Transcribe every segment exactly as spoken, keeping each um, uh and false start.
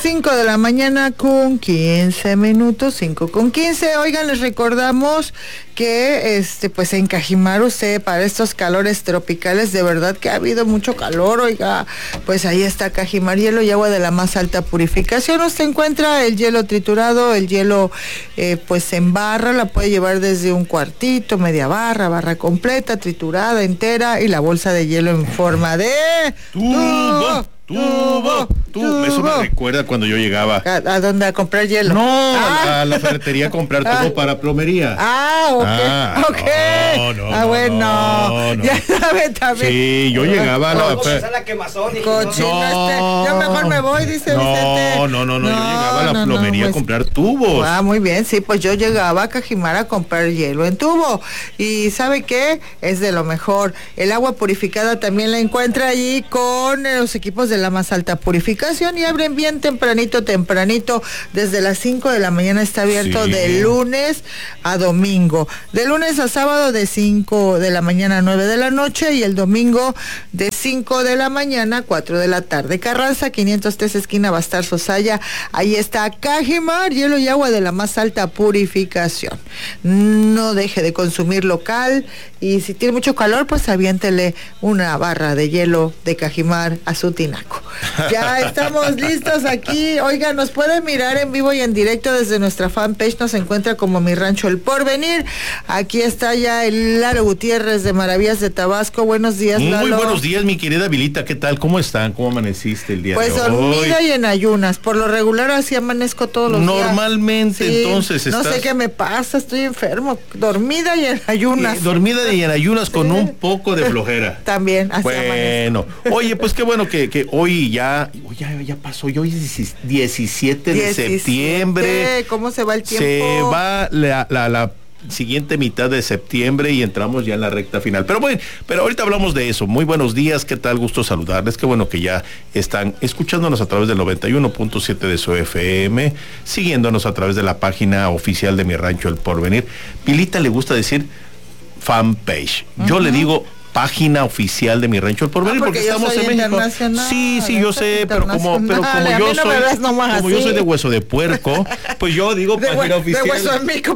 cinco de la mañana con quince minutos, cinco con quince. Oigan, les recordamos que este pues en Cajimarú, usted para estos calores tropicales, de verdad que ha habido mucho calor, oiga, pues ahí está Cajimar Hielo y Agua de la más alta purificación. Usted encuentra el hielo triturado, el hielo eh, pues en barra, la puede llevar desde un cuartito, media barra, barra completa, triturada, entera, y la bolsa de hielo en forma de tubo. Tubo, tubo. Eso me recuerda cuando yo llegaba. ¿A, a dónde? ¿A comprar hielo? No, ah. a la ferretería a comprar tubo ah. para plomería. Ah, ok. Ah, okay. No, no, ah, bueno. No, no. Ya sabe también. Sí, yo llegaba a la ferretería. la quemazón, no. este, yo mejor me voy, dice no, Vicente. No, no, no, no, yo llegaba a la no, plomería no, pues, a comprar tubos. Ah, muy bien, sí, pues yo llegaba a Cajimar a comprar hielo en tubo. Y ¿sabe qué? Es de lo mejor. El agua purificada también la encuentra allí con los equipos de la más alta purificación y abren bien tempranito, tempranito, desde las cinco de la mañana está abierto sí. de lunes a domingo, de lunes a sábado de cinco de la mañana a nueve de la noche y el domingo de cinco de la mañana a cuatro de la tarde. Carranza quinientos tres esquina Bastar Sosaya, ahí está Cajimar, hielo y agua de la más alta purificación. No deje de consumir local y si tiene mucho calor, pues aviéntele una barra de hielo de Cajimar a su tinaco. Ya estamos listos aquí. Oiga, nos puede mirar en vivo y en directo desde nuestra fanpage, nos encuentra como Mi Rancho El Porvenir. Aquí está ya el Lalo Gutiérrez de Maravillas de Tabasco. Buenos días, Lalo. Muy buenos días, mi querida Vilita, ¿qué tal? ¿Cómo están? ¿Cómo amaneciste el día pues de hoy? Pues dormida y en ayunas, por lo regular así amanezco todos los Normalmente, días. Normalmente, sí, entonces no estás... sé qué me pasa, estoy enfermo, dormida y en ayunas. Eh, dormida y en ayunas con sí. un poco de flojera. También, así Bueno, amanezco. Oye, pues qué bueno que, que hoy ya, ya, ya pasó, hoy es diecisiete de septiembre. ¿Cómo se va el tiempo? Se va la, la, la siguiente mitad de septiembre y entramos ya en la recta final. Pero bueno, pero ahorita hablamos de eso. Muy buenos días, ¿qué tal? Gusto saludarles. Qué bueno que ya están escuchándonos a través del noventa y uno punto siete de su F M, siguiéndonos a través de la página oficial de Mi Rancho El Porvenir. Pilita le gusta decir fanpage. Uh-huh. Yo le digo página oficial de Mi Rancho El Porvenir, ah, porque, porque estamos en México. Sí, sí, yo sé, pero como, pero como yo soy, no como así. yo soy de hueso de puerco, pues yo digo de página oficial. De hueso de mico,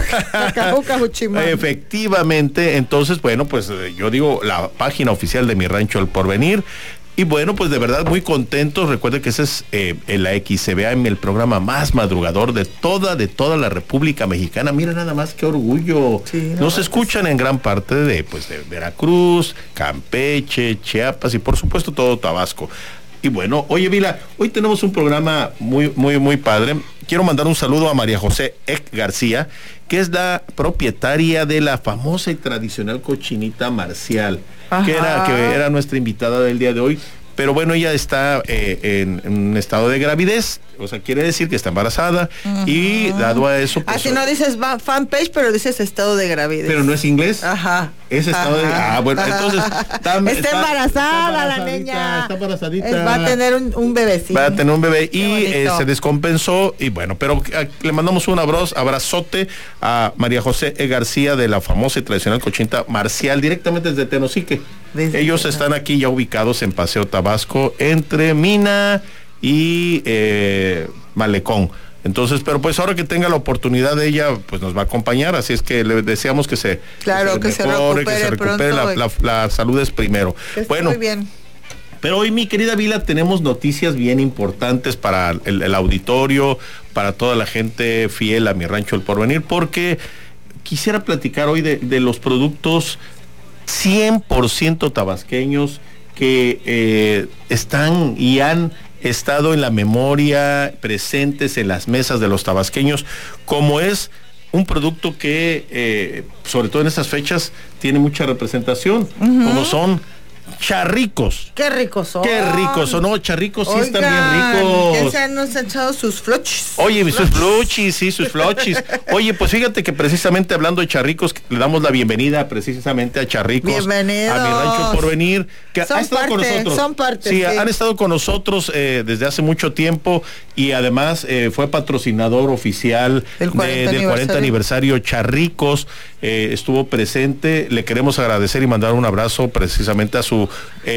Efectivamente, entonces, bueno, pues yo digo la página oficial de Mi Rancho El Porvenir. Y bueno, pues de verdad muy contentos. Recuerden que ese es eh, en la X C B A M, el programa más madrugador de toda, de toda la República Mexicana. Mira nada más qué orgullo. Sí, no, Nos escuchan en gran parte de, pues, de Veracruz, Campeche, Chiapas y por supuesto todo Tabasco. Y bueno, oye Vila, hoy tenemos un programa muy, muy, muy padre. Quiero mandar un saludo a María José Eck García, que es la propietaria de la famosa y tradicional cochinita Marcial. Ajá. que era que era nuestra invitada del día de hoy, pero bueno, ella está eh, en, en un estado de gravidez, o sea, quiere decir que está embarazada. Uh-huh. Y dado a eso... Pues, así no dices fanpage, pero dices estado de gravidez. Pero no es inglés. Ajá. Es estado Ajá. de... Ah, bueno, entonces... Está, está embarazada la niña. Está embarazadita. Va a tener un, un bebecito. Va a tener un bebé y eh, se descompensó y bueno, pero eh, le mandamos un abrazo, abrazote a María José E. García de la famosa y tradicional cochinita Marcial, directamente desde Tenosique. Desde Ellos que... están aquí ya ubicados en Paseo Tabasco, entre Mina y eh, Malecón. Entonces, pero pues ahora que tenga la oportunidad de ella, pues nos va a acompañar, así es que le deseamos que se, claro, que se, que mejore, se recupere, que se recupere la, la, la salud es primero. Bueno, muy bien. Pero hoy, mi querida Vila, tenemos noticias bien importantes para el, el auditorio, para toda la gente fiel a Mi Rancho El Porvenir, porque quisiera platicar hoy de, de los productos cien por ciento tabasqueños que eh, están y han estado en la memoria, presentes en las mesas de los tabasqueños, como es un producto que, eh, sobre todo en estas fechas, tiene mucha representación, uh-huh. como son charricos. Qué ricos son. Qué ricos son, no, charricos. Oigan, sí están bien ricos. Ya se han echado sus flochis. Oye, sus sus flochis, sí, sus flochis. Oye, pues fíjate que precisamente hablando de charricos, le damos la bienvenida precisamente a Charricos. Bienvenidos. A Mi Rancho El Porvenir, que son ha estado parte, con nosotros. Son parte. Sí, sí, han estado con nosotros eh, desde hace mucho tiempo y además eh, fue patrocinador oficial del cuarenta, de, del cuarenta aniversario Charricos. Eh, estuvo presente. Le queremos agradecer y mandar un abrazo precisamente a su eh,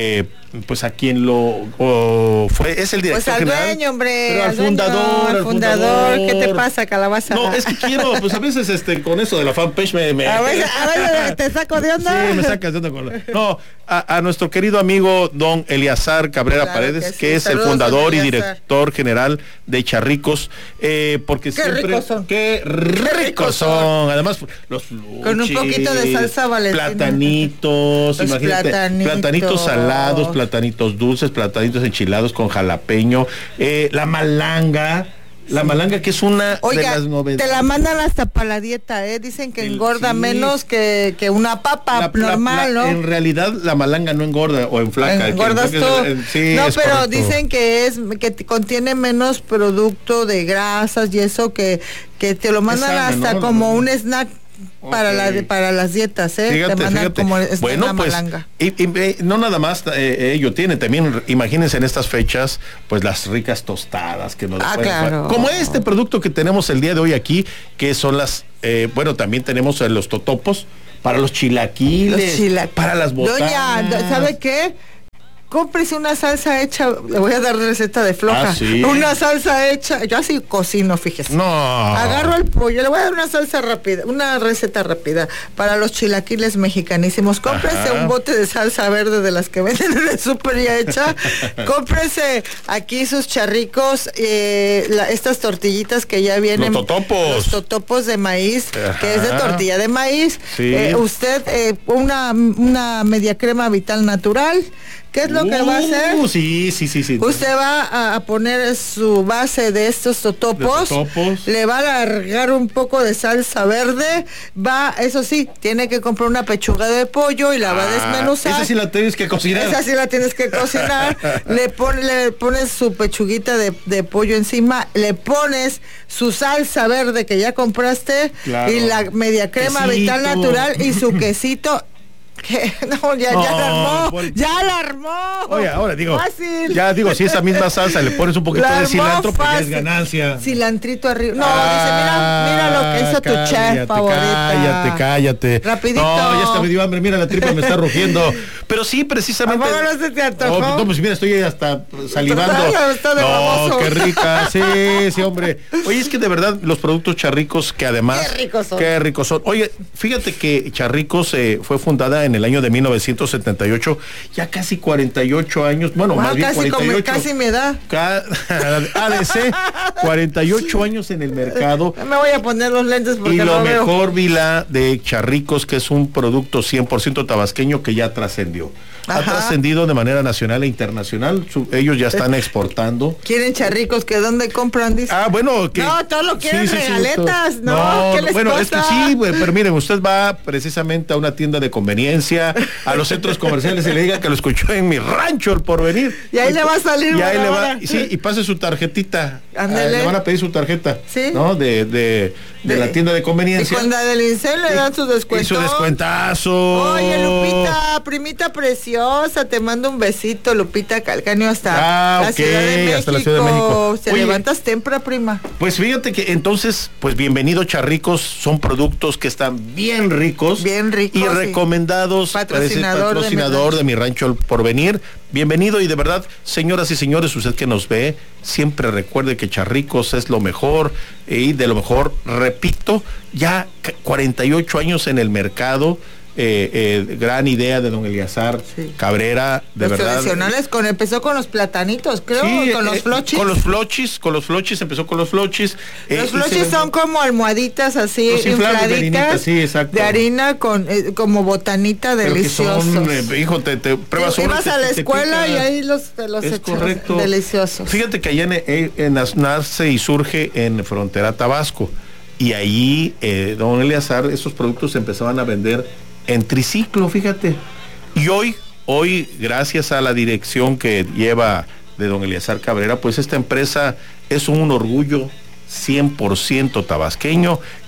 pues a quien lo o fue, es el director pues al general. dueño, hombre, pero al, al dueño, fundador, al al fundador, fundador. ¿qué te pasa, calabaza? No, es que quiero, pues a veces este con eso de la fanpage me, me... A veces, a veces te saco de onda. Sí, me sacas de onda con la... No, a, a nuestro querido amigo don Eleazar Cabrera Claro Paredes, que que, sí. es Saludos, el fundador don y Eleazar. director general de Charricos, eh, porque Qué siempre... ricos son. Qué ricos, ricos son. son. Además, los fluchis, Con un poquito de salsa valentina. Platanitos, Los imagínate, platanitos. platanitos salados, platanitos dulces, platanitos enchilados con jalapeño, eh, la malanga, la malanga que es una Oiga, de las novedades. te la mandan hasta para la dieta, ¿eh? Dicen que El- engorda sí. menos que, que una papa La- la- normal, la- ¿no? En realidad la malanga no engorda o enflaca. Engordas que- tú. eh, sí, no, es pero correcto. dicen que es que t- contiene menos producto de grasas y eso que, que te lo mandan sana, hasta ¿no? como un snack para Ok. la de- para las dietas, ¿eh? Fíjate, te mandan fíjate. como snack Bueno, la pues, malanga. y, y, eh, no nada más eh, ello tiene, también imagínense en estas fechas, pues las ricas tostadas que nos Ah, pueden- claro. como este producto que tenemos el día de hoy aquí, que son las, eh, bueno, también tenemos eh, los totopos para los chilaquiles, Los chilaquiles. para las botanas. Doña, ¿sabe qué? Cómprese una salsa hecha, le voy a dar receta de floja. Ah, ¿sí? Una salsa hecha, yo así cocino, fíjese. No. Agarro el pollo, le voy a dar una salsa rápida, una receta rápida para los chilaquiles mexicanísimos. Cómprese Ajá. un bote de salsa verde de las que venden en el súper ya hecha. Cómprese aquí sus charricos, eh, la- estas tortillitas que ya vienen. Los totopos. Los totopos de maíz, Ajá. que es de tortilla de maíz. Sí. Eh, usted, eh, una, una media crema vital natural. ¿Qué es lo que va a hacer? Uh, sí, sí, sí, sí. Usted va a, a poner su base de estos totopos, De totopos. le va a alargar un poco de salsa verde, va, eso sí, tiene que comprar una pechuga de pollo y la va a Ah, desmenuzar. esa sí la tienes que cocinar. Esa sí la tienes que cocinar. le, pon- le pones su pechuguita de, de pollo encima, le pones su salsa verde que ya compraste Claro. y la media crema Quesito. vital natural y su quesito. Que, no, ya, ya No, la armó, por- ya la armó. Oye, ahora digo, Fácil. ya digo, si esa misma salsa le pones un poquito La de armó cilantro, pues ya es fácil. ganancia. Cilantrito arriba. No, Ah, dice, mira, mira lo que hizo tu cállate, chef favorita. Cállate, cállate. Rapidito. No, ya hasta me dio hambre, mira la tripa me está rugiendo. Pero sí, precisamente. ¿A poco no se te antojó? No, no, pues mira, estoy hasta salivando. Está- está de no, baboso. qué rica, sí, sí, hombre. Oye, es que de verdad los productos Charricos que además. Qué ricos son. Qué ricos son. Oye, fíjate que Charricos eh, fue fundada en el año de mil novecientos setenta y ocho, ya casi cuarenta y ocho años, bueno, Wow, más bien casi, cuarenta y como, ocho. casi mi edad. Ca- A D C, cuarenta y ocho años en el mercado. Me voy a poner los lentes porque Y lo no veo. mejor, Vila, de Charricos, que es un producto cien por ciento tabasqueño que ya trascendió. Ha Ajá. trascendido de manera nacional e internacional. Su- ellos ya están exportando. Quieren charricos, que dónde compran, dice. Ah, bueno, que... No, todo lo quieren regaletas, to- ¿no? ¿Qué les bueno, es que pasa? sí, güey, pero miren, usted va precisamente a una tienda de conveniencia, a los centros comerciales y le diga que lo escuchó en mi rancho el porvenir. Y ahí le va a salir Y ahí buena le va, hora. y sí, y pase su tarjetita. Ándele. Ah, le van a pedir su tarjeta, Sí. ¿no? De, de, de De- la tienda de Y conveniencia. cuando a Delincel le dan su Y descuento. su descuentazo. Oye, Lupita, primita preciosa, te mando un besito, Lupita Calcaño, hasta, Ah, la, ok, Ciudad de México. hasta la Ciudad de México. Se Oye, levantas temprano, prima. Pues fíjate que entonces, pues bienvenido Charricos, son productos que están bien ricos. Bien ricos, Y sí. recomendados. Patrocinador de patrocinador mi de mi rancho El Porvenir. Bienvenido y de verdad, señoras y señores, usted que nos ve, siempre recuerde que Charricos es lo mejor y de lo mejor, repito, ya cuarenta y ocho años en el mercado. Eh, eh, gran idea de don Eleazar Sí. Cabrera, de Los verdad. tradicionales, con, empezó con los platanitos, creo, Sí, con los eh, flochis. Con los flochis, con los flochis, empezó con los flochis. eh, Los y se flochis ven- son como almohaditas así, Los inflables de harinita, infladitas, sí, exacto. de harina con eh, como botanita pero que deliciosos. son, eh, hijo, te, te pruebas Te uno, ibas te- a la te escuela pica. y ahí los, te los Es echas. correcto. Deliciosos. Fíjate que allá en, en, en Nas- nace y surge en Frontera Tabasco. Y ahí, eh, don Eleazar, esos productos se empezaban a vender en triciclo, fíjate. Y hoy, hoy, gracias a la dirección que lleva de don Eleazar Cabrera, pues esta empresa es un orgullo cien por ciento tabasqueño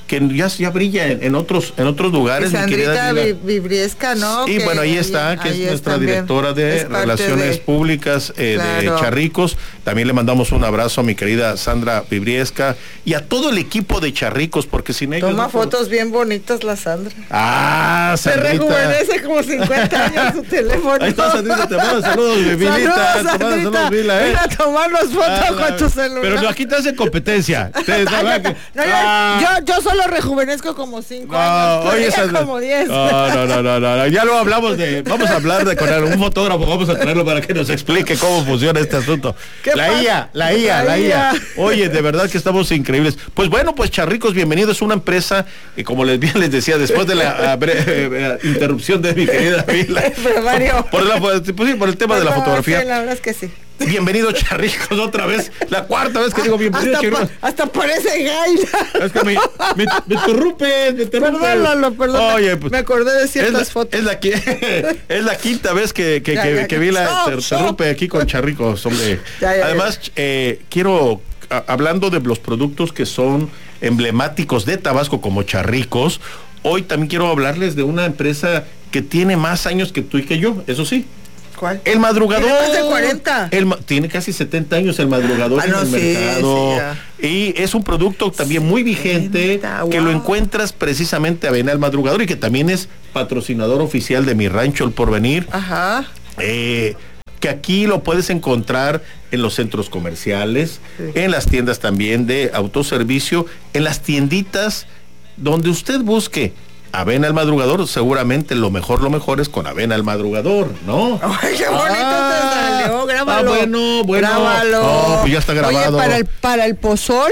que ya, ya brilla en, en otros en otros lugares. Sandrita Vibriesca, ¿no? Y bueno, ahí está, que ahí es nuestra directora de Relaciones de... Públicas eh, claro. de Charricos. También le mandamos un abrazo a mi querida Sandra Vibriesca y a todo el equipo de Charricos, porque sin ellos... Toma no fotos puedo... bien bonitas la Sandra. Ah, Sandrita. Se rejuvenece como cincuenta años su teléfono. Ahí está Sandrita, te mando saludos, mi Vilita. Saludos, Sandrita. Saludos, Vila, ¿eh? Mira, tomarnos fotos ah, con tu celular. Pero no, aquí te hace competencia. Te, no, que... no, ah. yo, yo solo rejuvenezco como cinco no, años. Oye, esa... como diez. No, no, no, no, no, ya lo hablamos de, vamos a hablar de con un fotógrafo, vamos a traerlo para que nos explique cómo funciona este asunto. La I A, la I A, la I A. Oye, de verdad que estamos increíbles. Pues bueno, pues Charricos, bienvenido, es una empresa, y como les bien les decía, después de la breve, interrupción de mi querida Vila, por, la, pues, sí, por el tema de la fotografía. Sí, la verdad es que sí. Bienvenido Charricos, otra vez, la cuarta vez que digo bienvenido hasta Charricos. Pa, hasta parece gaila. Es que me, me, me interrumpe, me interrumpe. Perdónalo, perdónalo. Oye, pues, me acordé de ciertas es la, fotos. Es la, es la quinta vez que, que, ya, que, ya, que vi la oh, interrumpe oh. aquí con Charricos, hombre. Ya, ya, Además, ya. Eh, quiero, a, hablando de los productos que son emblemáticos de Tabasco como Charricos, hoy también quiero hablarles de una empresa que tiene más años que tú y que yo, eso sí. ¿Cuál? El Madrugador. Tiene más de cuarenta. El, tiene casi setenta años el Madrugador ah, en no, el sí, mercado. Sí, y es un producto también muy vigente setenta, que wow. lo encuentras precisamente a Avena el Madrugador y que también es patrocinador oficial de Mi Rancho El Porvenir. Ajá. Eh, que aquí lo puedes encontrar en los centros comerciales, sí. en las tiendas también de autoservicio, en las tienditas donde usted busque Avena el Madrugador, seguramente lo mejor, lo mejor es con Avena el Madrugador, ¿no? Ay, qué bonito ah, te salió, grábalo. Ah, bueno, bueno. Grábalo. No, pues ya está grabado. Oye, para el, para el pozol,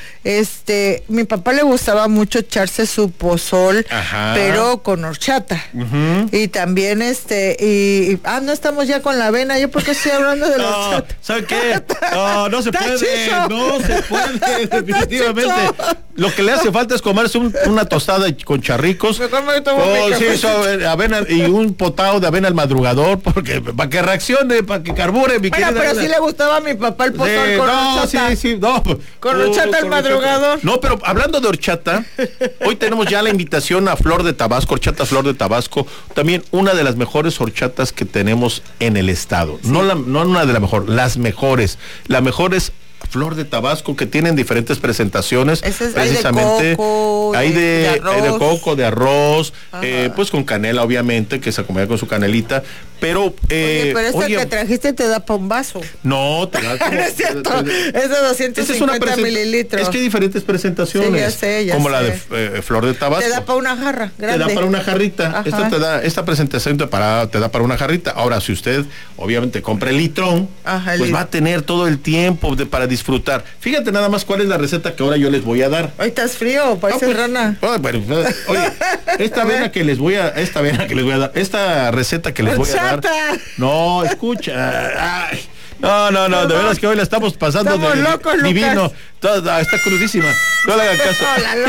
este, mi papá le gustaba mucho echarse su pozol, Ajá. pero con horchata. Uh-huh. Y también, este, y, y, ah, no estamos ya con la avena, yo porque estoy hablando de la no, horchata. ¿Sabe qué? No, no se puede, chicho. no se puede, definitivamente. Lo que le hace falta es comerse un, una tostada con Charricos. Mejor me tomo oh, sí, so, avena y un potado de Avena al Madrugador, porque para que reaccione, para que carbure, mi bueno, pero avena. Sí le gustaba a mi papá el pozol sí, con no, horchata. Sí, sí, no. Con horchata al Madrugador. No, pero hablando de horchata, hoy tenemos ya la invitación a Flor de Tabasco, horchata Flor de Tabasco, también una de las mejores horchatas que tenemos en el estado. Sí. No, la, no una de las mejores, las mejores. La mejor es Flor de Tabasco, que tienen diferentes presentaciones. Ese es, precisamente hay de coco, hay de, de, arroz. Hay de coco, de arroz, eh, pues con canela, obviamente, que se acompaña con su canelita. Pero, eh, oye, pero esta oye, que trajiste te da para un vaso. No, te da como, no es cierto, te, te, es de doscientos cincuenta es mililitros. Es que hay diferentes presentaciones. Sí, ya sé, ya como sé. la de eh, Flor de Tabasco. Te da para una jarra grande. Te da para una jarrita. Esta te da, esta presentación te, para, te da para una jarrita. Ahora, si usted, obviamente, compra el litrón, Ajá, pues el... va a tener todo el tiempo de, para disfrutar. Fíjate nada más cuál es la receta que ahora yo les voy a dar. Hoy estás frío, parece pues, rana. Oh, bueno, oye, esta avena que les voy a, esta avena que les voy a dar, esta receta que les voy a dar. No, escucha. Ay, no, no, no, de veras que hoy la estamos pasando estamos de locos, divino. Toda, está crudísima. No le hagan caso.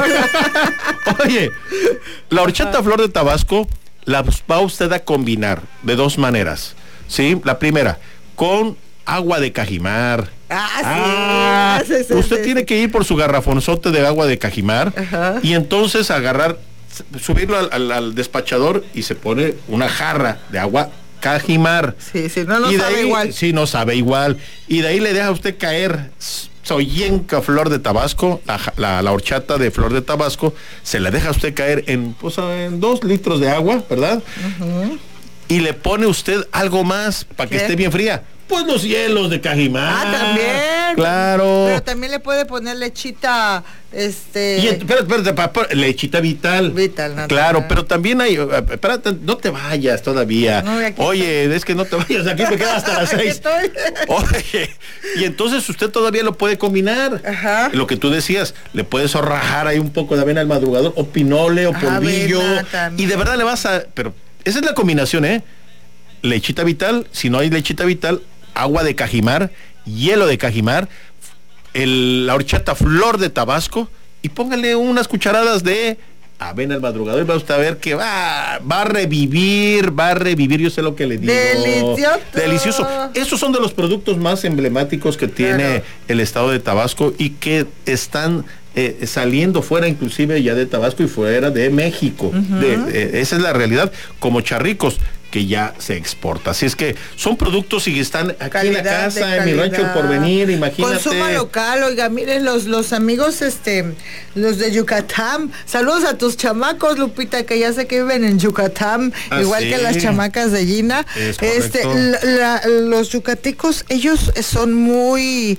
Oye, la horchata Flor de Tabasco la va usted a combinar de dos maneras. ¿Sí? La primera, con agua de cajimar. Ah, sí. Ah, sí, sí, usted sí, tiene sí. que ir por su garrafonzote de agua de cajimar. Ajá. Y entonces agarrar, subirlo al, al, al despachador y se pone una jarra de agua cajimar. Sí, sí, no, no y de sabe ahí, igual. Sí, no sabe igual. Y de ahí le deja a usted caer soyenca Flor de Tabasco, la, la, la horchata de Flor de Tabasco, se la deja a usted caer en, pues, en dos litros de agua, ¿verdad? Uh-huh. Y le pone usted algo más para que esté bien fría. Pues los hielos de cajimar. Ah, también. Claro. Pero también le puede poner lechita, este. Y, espérate, espérate, papá, lechita vital. Vital, no. Claro, no. Pero también hay, espérate, no te vayas todavía. No, Oye, estoy. Es que no te vayas, aquí me quedo hasta las seis. Oye, y entonces usted todavía lo puede combinar. Ajá. Lo que tú decías, le puedes rajar ahí un poco de avena al Madrugador, o pinole, o polvillo. Y de verdad le vas a, pero esa es la combinación, ¿eh? Lechita vital, si no hay lechita vital, agua de cajimar, hielo de cajimar, el, la horchata Flor de Tabasco, y póngale unas cucharadas de avena al Madrugador y va usted a ver que va, va a revivir, va a revivir, yo sé lo que le digo. Delicioso. Delicioso. Esos son de los productos más emblemáticos que tiene claro. el estado de Tabasco y que están eh, saliendo fuera inclusive ya de Tabasco y fuera de México. Uh-huh. de, de, esa es la realidad, como Charricos, que ya se exporta. Así es que son productos y están aquí calidad, en la casa, en mi rancho El Porvenir, imagínate. Consuma local, oiga, miren los, los amigos, este, los de Yucatán. Saludos a tus chamacos, Lupita, que ya sé que viven en Yucatán, ah, igual sí. que las chamacas de Gina. Este, la, la, los yucatecos, ellos son muy,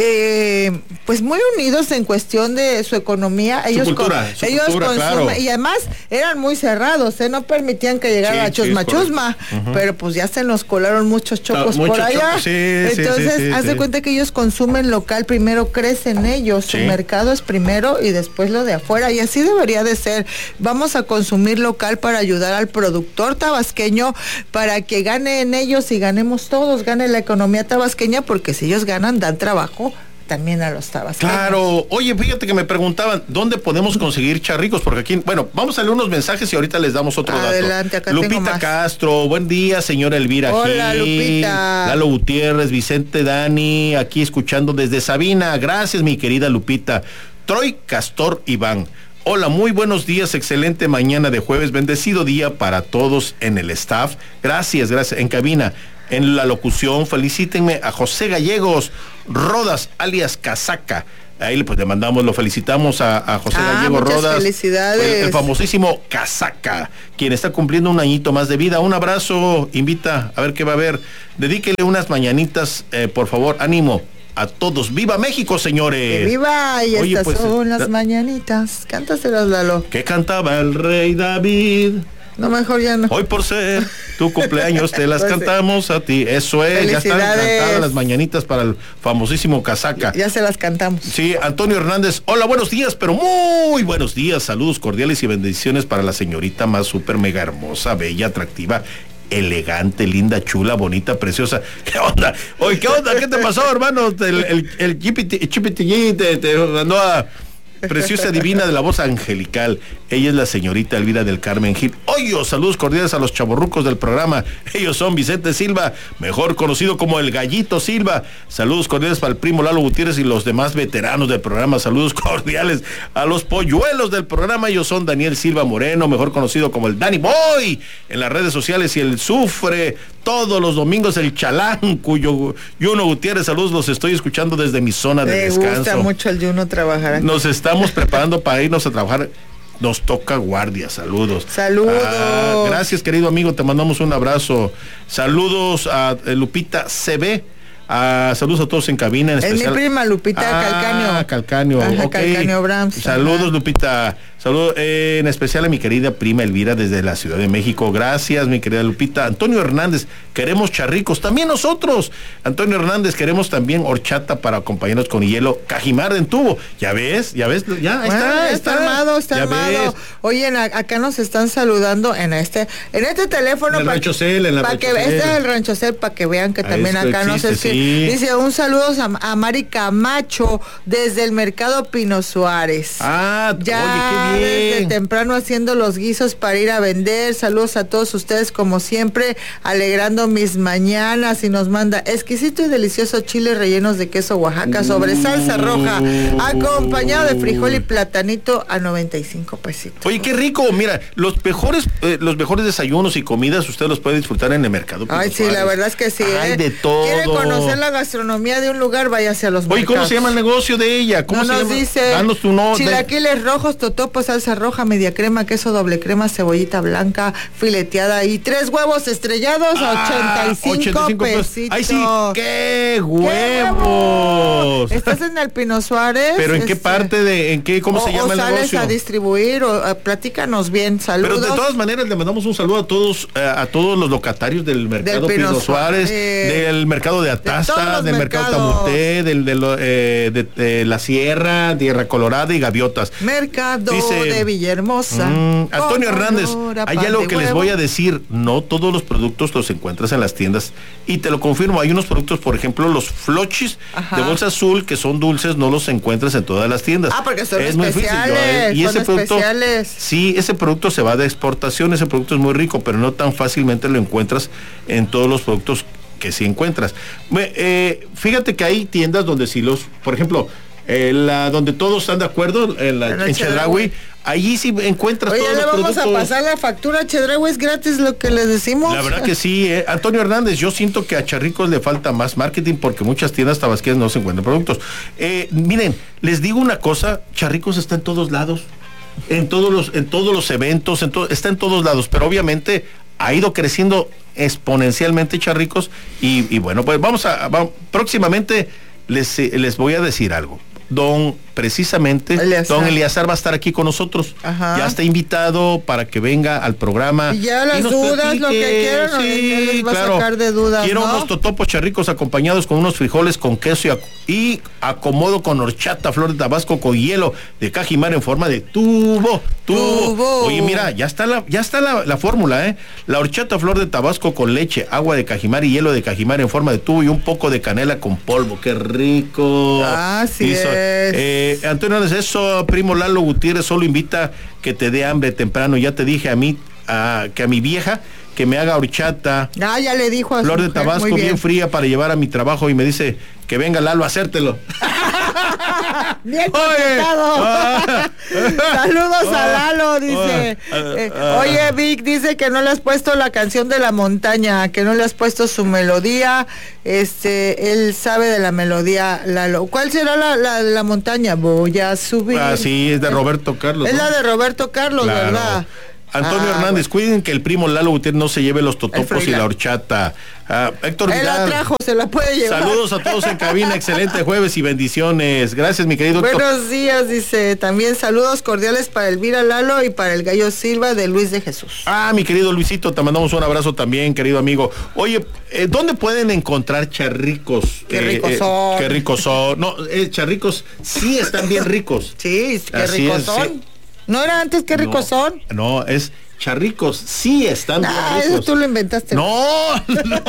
eh, pues muy unidos en cuestión de su economía. Ellos, su cultura, con, su ellos cultura, consumen, claro. Y además eran muy cerrados, ¿eh? No permitían que llegara sí, a Chusma sí, Chusma. Uh-huh. Pero pues ya se nos colaron muchos chocos no, por allá. Choco, sí, Entonces, sí, sí, haz sí. de cuenta que ellos consumen local, primero crecen ellos, sí. Su mercado es primero y después lo de afuera, y así debería de ser. Vamos a consumir local para ayudar al productor tabasqueño, para que gane en ellos y ganemos todos, gane la economía tabasqueña, porque si ellos ganan, dan trabajo también a los tabasqueños. Claro, oye, fíjate que me preguntaban, ¿dónde podemos conseguir charricos? Porque aquí, bueno, vamos a leer unos mensajes y ahorita les damos otro Adelante, dato. Acá Lupita Castro, buen día, señora Elvira Hola, Gil, Lupita. Lalo Gutiérrez, Vicente Dani, aquí escuchando desde Sabina. Gracias, mi querida Lupita. Troy Castor Iván. Hola, muy buenos días, excelente mañana de jueves, bendecido día para todos en el staff. Gracias, gracias. En cabina, en la locución, felicítenme a José Gallegos Rodas, alias Casaca. Ahí pues le mandamos, lo felicitamos a, a José ah, Gallegos Rodas. Felicidades. El, el famosísimo Casaca, quien está cumpliendo un añito más de vida. Un abrazo, invita a ver qué va a haber. Dedíquele unas mañanitas, eh, por favor, ánimo a todos. ¡Viva México, señores! ¡Que viva! Y Oye, estas pues, son las la... mañanitas. Cántaselas, Lalo. ¿Qué cantaba el rey David? No, mejor ya no. Hoy por ser tu cumpleaños te las pues cantamos a ti. Eso es, ya están cantadas las mañanitas para el famosísimo Casaca. Ya, ya se las cantamos. Sí, Antonio Hernández. Hola, buenos días, pero muy buenos días. Saludos cordiales y bendiciones para la señorita más súper mega hermosa, bella, atractiva, elegante, linda, chula, bonita, preciosa. ¿Qué onda? Oye, ¿qué onda? ¿Qué te pasó, hermano? El, el, el chipiti te, te mandó a... Preciosa divina de la voz angelical. Ella es la señorita Elvira del Carmen Gil. Oye, saludos cordiales a los chavorrucos del programa. Ellos son Vicente Silva, mejor conocido como el Gallito Silva. Saludos cordiales para el primo Lalo Gutiérrez y los demás veteranos del programa. Saludos cordiales a los polluelos del programa. Ellos son Daniel Silva Moreno, mejor conocido como el Danny Boy en las redes sociales, y el Sufre todos los domingos, el Chalán, cuyo Yuno Gutiérrez, saludos, los estoy escuchando desde mi zona de Me descanso. Me gusta mucho el Yuno trabajar aquí. Nos estamos preparando para irnos a trabajar. Nos toca guardia, saludos. Saludos. Ah, gracias, querido amigo, te mandamos un abrazo. Saludos a Lupita C B. Ah, saludos a todos en cabina. En es especial... mi prima Lupita ah, Calcaño. Calcaño. Ajá, okay. Calcaño Brams. Saludos, ajá. Lupita. Saludos eh, en especial a mi querida prima Elvira desde la Ciudad de México. Gracias, mi querida Lupita. Antonio Hernández, queremos charricos. También nosotros. Antonio Hernández, queremos también horchata para acompañarnos con hielo. Cajimar en tubo. Ya ves, ya ves, ya bueno, está, está, está armado, está ya armado. Ves. Oye, acá nos están saludando en este, en este teléfono. En el Rancho Cel, en la Rancho que, Este es el Rancho Cel, para que vean que también acá nos existe, es sí. Dice un saludo a, a Mari Camacho desde el mercado Pino Suárez. Ah, ya oye, qué bien. Desde temprano haciendo los guisos para ir a vender. Saludos a todos ustedes, como siempre, alegrando mis mañanas. Y nos manda exquisito y delicioso chile rellenos de queso Oaxaca sobre salsa roja, acompañado de frijol y platanito a noventa y cinco pesitos. Oye, qué rico. Mira, los mejores eh, los mejores desayunos y comidas usted los puede disfrutar en el mercado Pino Ay, sí, Suárez. la verdad es que sí. Hay ¿eh? de todo. ¿Quiere conocer la gastronomía de un lugar? Váyase a los Oye, mercados. ¿cómo se llama el negocio de ella? ¿Cómo no se nos llama? dice. Danos tu no, Chilaquiles de... rojos, totopos, salsa roja, media crema, queso doble crema, cebollita blanca, fileteada y tres huevos estrellados ah, a ochenta y cinco pesitos. ¡Ay, sí! ¡Qué huevos! ¿Qué Estás en el Pino Suárez. ¿Pero en este... qué parte de, en qué, cómo o, se llama o el sales negocio? A distribuir o a, platícanos bien, saludos. Pero de todas maneras le mandamos un saludo a todos, eh, a todos los locatarios del mercado del Pino, Pino Suárez, eh, del mercado de Atasta, de del mercado Tamuté, del de, lo, eh, de, de la Sierra, Tierra Colorada y Gaviotas. Mercado Dice, de Villahermosa. Mmm, Antonio Hernández, hay algo que les voy a decir, no todos los productos los encuentras en las tiendas y te lo confirmo, hay unos productos, por ejemplo, los flochis Ajá. de bolsa azul que son dulces, no los encuentras en todas las tiendas. Ah, porque son es especiales, muy difícil, ¿no? Y son ese producto, especiales. Sí, ese producto se va de exportación, ese producto es muy rico, pero no tan fácilmente lo encuentras en todos los productos que sí encuentras. Eh, fíjate que hay tiendas donde sí los, por ejemplo, eh, la, donde todos están de acuerdo, en, la, en Chedraui, allí sí encuentras Oye, todos le los vamos productos. a pasar la factura a Chedraui, es gratis lo que les decimos. La verdad que sí, eh. Antonio Hernández, yo siento que a Charricos le falta más marketing porque muchas tiendas tabasqueras no se encuentran productos. Eh, miren, les digo una cosa, Charricos está en todos lados, en todos los, en todos los eventos, en to, está en todos lados, pero obviamente ha ido creciendo exponencialmente Charricos y, y bueno, pues vamos a, vamos, próximamente les, les voy a decir algo. Don, precisamente, Eleazar. Don Eleazar va a estar aquí con nosotros. Ajá. Ya está invitado para que venga al programa. Y ya las y dudas, platique. Lo que quieran, sí, les va claro. a sacar de dudas. Quiero ¿no? unos totopos charricos acompañados con unos frijoles con queso y, ac y acomodo con horchata, flor de Tabasco con hielo de Cajimar en forma de tubo. Tubo. tubo. Oye, mira, ya está la, ya está la, la fórmula, ¿eh? La horchata, flor de Tabasco con leche, agua de Cajimar y hielo de Cajimar en forma de tubo y un poco de canela con polvo. ¡Qué rico! Ah, sí. Hizo, eh, Antonio, eso, primo Lalo Gutiérrez solo invita que te dé hambre temprano. Ya te dije a mí, a, que a mi vieja, que me haga horchata. Ah, ya le dijo a flor de mujer, Tabasco bien. bien fría para llevar a mi trabajo y me dice que venga Lalo a hacértelo. Bien contestado. Ah, Saludos ah, a Lalo, dice. Ah, eh, ah, oye, Vic, dice que no le has puesto la canción de la montaña, que no le has puesto su melodía. Este, él sabe de la melodía, Lalo. ¿Cuál será la, la de la montaña? Voy a subir. Ah, sí, es de Roberto Carlos. Es ¿no? la de Roberto Carlos, claro. ¿verdad? Antonio ah, Hernández, bueno. Cuiden que el primo Lalo Gutiérrez no se lleve los totopos y la horchata. Ah, Héctor Él Vidal. la trajo, se la puede llevar. Saludos a todos en cabina, excelente jueves y bendiciones. Gracias, mi querido Buenos Héctor. días, dice. También saludos cordiales para Elvira Lalo y para el Gallo Silva de Luis de Jesús. Ah, mi querido Luisito, te mandamos un abrazo también, querido amigo. Oye, eh, ¿dónde pueden encontrar charricos? Qué eh, ricos eh, son. Qué ricos son. No, eh, charricos sí están bien ricos. Sí, qué Así ricos es, son. Sí. ¿No era antes qué ricos no, son? No, es... Charricos sí están bien ah, ricos. Eso tú lo inventaste. No, no,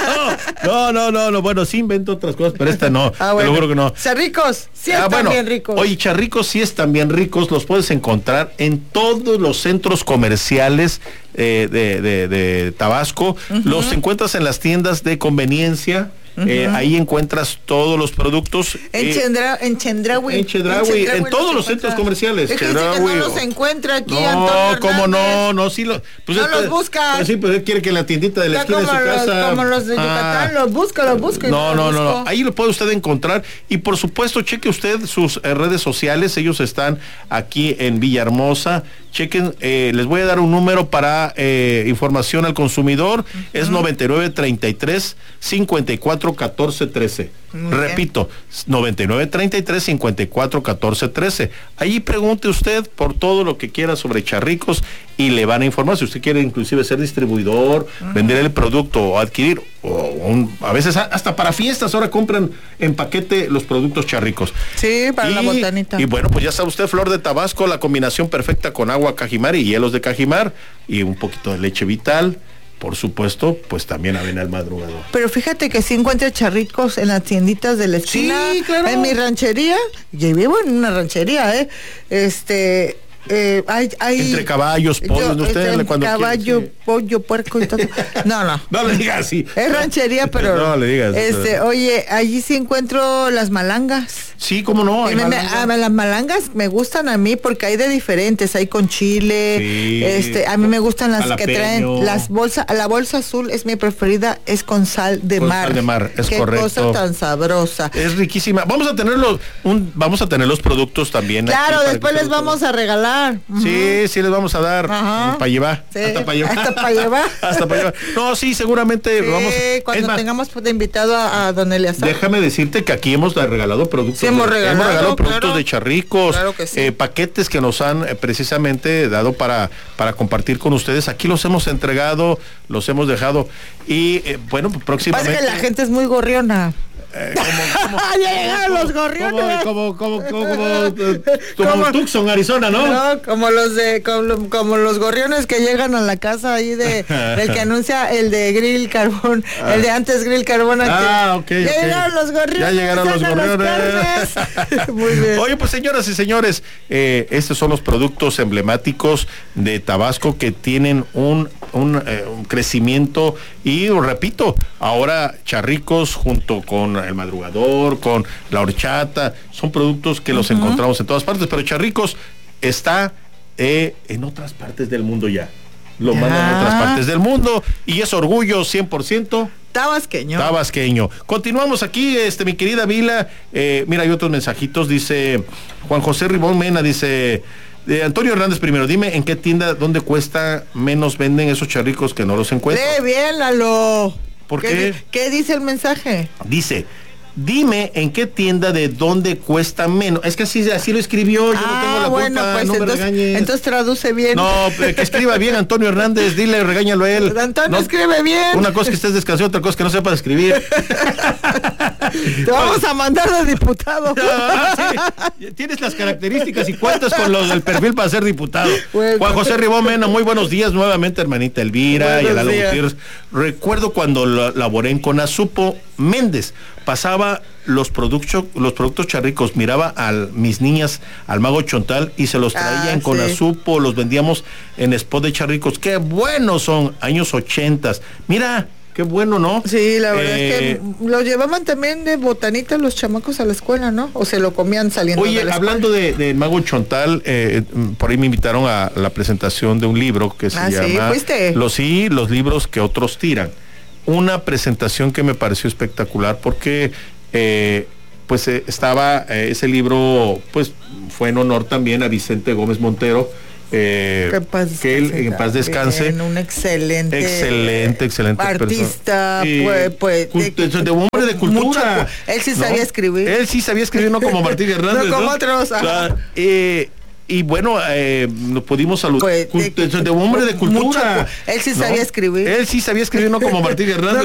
no, no, no, no, bueno, sí invento otras cosas, pero esta no, ah, bueno. Te lo juro que no. Charricos sí están ah, bueno, bien ricos. Oye, charricos sí están bien ricos, los puedes encontrar en todos los centros comerciales eh, de, de, de Tabasco, uh-huh. Los encuentras en las tiendas de conveniencia. Uh-huh. eh, ahí encuentras todos los productos en, eh, Chendra, en Chedraui en Chedraui, en, en todos los centros comerciales. Es que dice que no los encuentra aquí. No, Antonio cómo no, no, sí lo, pues no este, los busca. Pues sí, pues él quiere que la tiendita de la esquina de su los, casa. Como los de Yucatán, ah, los busca, los busca. No, no, los no, no, ahí lo puede usted encontrar y por supuesto cheque usted sus eh, redes sociales, ellos están aquí en Villahermosa. Chequen, eh, les voy a dar un número para eh, información al consumidor, uh-huh. Es noventa y nueve treinta y tres cincuenta y cuatro catorce trece. Muy Repito, bien. noventa y nueve treinta y tres cincuenta y cuatro catorce trece. Allí pregunte usted por todo lo que quiera sobre charricos y le van a informar. Si usted quiere inclusive ser distribuidor, uh-huh. Vender el producto o adquirir, o un, a veces hasta para fiestas ahora compran en paquete los productos charricos. Sí, para y, la botanita. Y bueno, pues ya sabe usted, flor de Tabasco, la combinación perfecta con agua Cajimar y hielos de Cajimar y un poquito de leche Vital. Por supuesto, pues también avena al madrugador. Pero fíjate que sí encuentra charricos en las tienditas de la esquina. Sí, claro. En mi ranchería, yo vivo en una ranchería, ¿eh? Este... Eh, hay, hay, entre caballos, pollos, yo, usted entre cuando caballo, quiere, sí. pollo, puerco y todo. No, no. No le digas así. Es ranchería, pero no le digas. Este, pero... oye, allí sí encuentro las malangas. Sí, cómo no. Hay me, malangas. Me, a, las malangas me gustan a mí porque hay de diferentes, hay con chile. Sí, este, a mí me gustan las jalapeño. Que traen las bolsas, la bolsa azul es mi preferida, es con sal de con mar. Sal de mar, es Qué correcto. Qué cosa tan sabrosa. Es riquísima. Vamos a tenerlos, un, vamos a tener los productos también. Claro, después les vamos a regalar. Uh-huh. Sí. Sí, sí les vamos a dar para llevar. Sí, hasta para llevar. Hasta para llevar. Hasta para llevar. No, sí, seguramente sí, vamos. Cuando más, tengamos de invitado a, a don Eleazar. Déjame decirte que aquí hemos regalado productos. Sí, hemos de, regalado, hemos regalado productos claro, de charricos, claro que sí. eh, paquetes que nos han eh, precisamente dado para, para compartir con ustedes. Aquí los hemos entregado, los hemos dejado. Y eh, bueno, próximamente. Pasa que la gente es muy gorriona. Eh, como, como, ya llegaron los gorriones. Como, como, como, como, como, como Tucson, Arizona, ¿no? No, como los de, como, como los gorriones que llegan a la casa ahí de, del que anuncia el de Grill Carbón, ah. el de antes Grill Carbón. Ah, ok. Ya okay. llegaron los gorriones. Ya llegaron los gorriones. Muy bien. Oye, pues señoras y señores, eh, estos son los productos emblemáticos de Tabasco que tienen un, un, eh, un crecimiento Y repito, ahora Charricos junto con El Madrugador, con La Horchata, son productos que los uh-huh. encontramos en todas partes, pero Charricos está eh, en otras partes del mundo ya. Lo ya. mandan a otras partes del mundo y es orgullo cien por ciento. Tabasqueño. Tabasqueño. Continuamos aquí, este, mi querida Vila. Eh, mira, hay otros mensajitos. Dice Juan José Ribón Mena, dice eh, Antonio Hernández primero, dime en qué tienda, dónde cuesta menos venden esos charricos que no los encuentro. Lee bien, Lalo. ¿Por qué? qué? ¿Qué dice el mensaje? Dice, dime en qué tienda de dónde cuesta menos. Es que así, así lo escribió, yo ah, no tengo la bueno, culpa, pues no entonces, me regañes. Entonces traduce bien. No, que escriba bien Antonio Hernández, dile, regáñalo a él. Antonio no, escribe bien. Una cosa que estés descansado, otra cosa que no sepas escribir. Te vamos a mandar de diputado. Ah, sí. Tienes las características y cuentas con los del perfil para ser diputado. Bueno. Juan José Ribón Mena, muy buenos días nuevamente, hermanita Elvira buenos y Lalo Gutiérrez. Recuerdo cuando la, laboré en Conasupo Méndez, pasaba los productos los productos charricos, miraba a mis niñas al Mago Chontal y se los traía ah, en Conasupo, sí. los vendíamos en spot de charricos. Qué buenos son, años ochentas. Mira, qué bueno, ¿no? Sí, la verdad eh, es que lo llevaban también de botanita los chamacos a la escuela, ¿no? O se lo comían saliendo oye, de la hablando de, de Mago Chontal, eh, por ahí me invitaron a la presentación de un libro que se ah, llama... ¿sí? ¿Fuiste? Los sí, los libros que otros tiran. Una presentación que me pareció espectacular porque eh, pues eh, estaba eh, ese libro, pues fue en honor también a Vicente Gómez Montero, eh, que, paz que él en paz descanse. Bien, un excelente excelente excelente artista, pues, pues de, de, de hombre de cultura. Mucho, él sí sabía ¿no? escribir él sí sabía escribir, no como Martín Hernández, no como ¿no? otros. Claro, eh, y bueno, eh, nos pudimos saludar. Pues, de, de, de hombre de cultura. Mucho, él sí sabía ¿no? escribir. Él sí sabía escribir, no como Martín Hernández.